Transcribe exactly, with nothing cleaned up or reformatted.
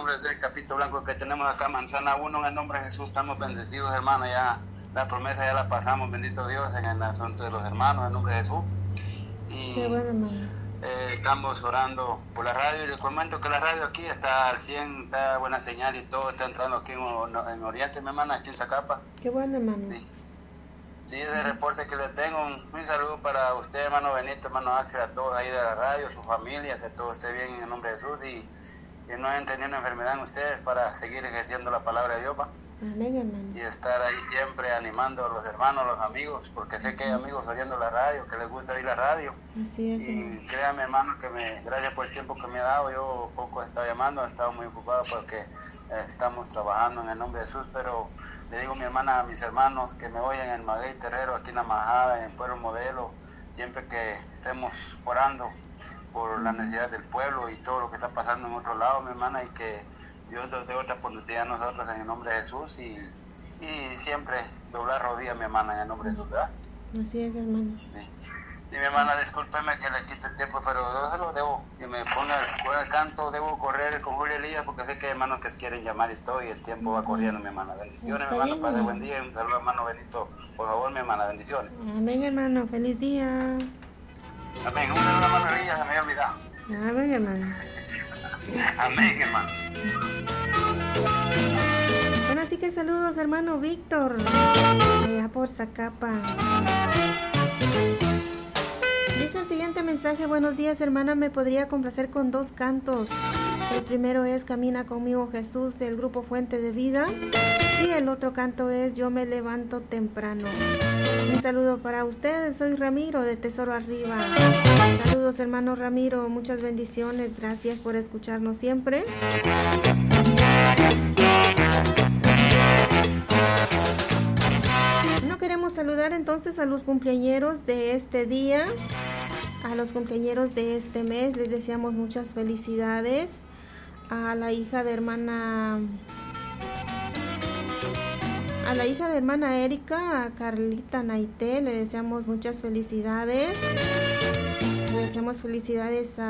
nombre de Capito Blanco que tenemos acá, Manzana uno, en el nombre de Jesús estamos bendecidos, hermano, ya la promesa ya la pasamos, bendito Dios, en el asunto de los hermanos, en el nombre de Jesús. Y qué bueno, hermano. Eh, estamos orando por la radio y les comento que la radio aquí está al cien, está buena señal y todo está entrando aquí en, en Oriente, mi hermana, aquí en Zacapa. Qué bueno, hermano. Sí, sí ese uh-huh. reporte que le tengo, un, un saludo para usted, hermano Benito, hermano Axel, a todos ahí de la radio, su familia, que todo esté bien en el nombre de Jesús y que no hayan tenido una enfermedad en ustedes para seguir ejerciendo la palabra de Dios, ¿va? Amén, hermano. Y estar ahí siempre animando a los hermanos, a los amigos, porque sé que hay amigos oyendo la radio, que les gusta oír la radio. Así es, y hermano. Créame, hermano, que me, gracias por el tiempo que me ha dado. Yo poco he estado llamando, he estado muy ocupado porque eh, estamos trabajando en el nombre de Jesús, pero le digo a mi hermana, a mis hermanos que me oyen en Maguey Terrero, aquí en La Majada, en el Pueblo Modelo, siempre que estemos orando por la necesidad del pueblo y todo lo que está pasando en otro lado, mi hermana, y que Dios nos dé otra oportunidad a nosotros en el nombre de Jesús y, y siempre doblar rodillas, mi hermana, en el nombre de Jesús, ¿verdad? Así es, hermano. Sí. Y mi hermana, discúlpeme que le quite el tiempo, pero yo se lo debo, que me ponga el, el canto, debo correr con Julio Elías, porque sé que hay hermanos que quieren llamar y todo, y el tiempo va corriendo, mi hermana. Bendiciones, mi hermano, Padre, buen día, y un saludo, hermano Benito, por favor, mi hermana, bendiciones. Amén, hermano, feliz día. Amén, un saludo, hermano Elías, se me había olvidado. Amén, hermano. Amén, hermano. Bueno, así que saludos, hermano Víctor, allá por Zacapa. Dice el siguiente mensaje: buenos días, hermana, me podría complacer con dos cantos. El primero es Camina conmigo Jesús, del grupo Fuente de Vida, y el otro canto es Yo me levanto temprano. Un saludo para ustedes, soy Ramiro de Tesoro Arriba. Saludos, hermano Ramiro, muchas bendiciones, gracias por escucharnos siempre. No queremos saludar entonces a los cumpleañeros de este día, a los cumpleañeros de este mes, les deseamos muchas felicidades. A la hija de hermana a la hija de hermana Erika, a Carlita Naité, le deseamos muchas felicidades. Le deseamos felicidades a